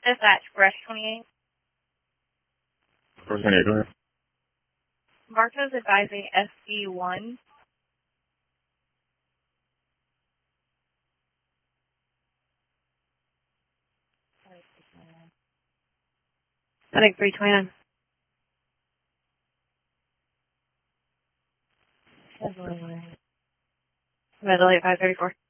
Dispatch, Brush 28. Brush 28, go ahead. Marco's advising SC1. I think 329. Medley at 534.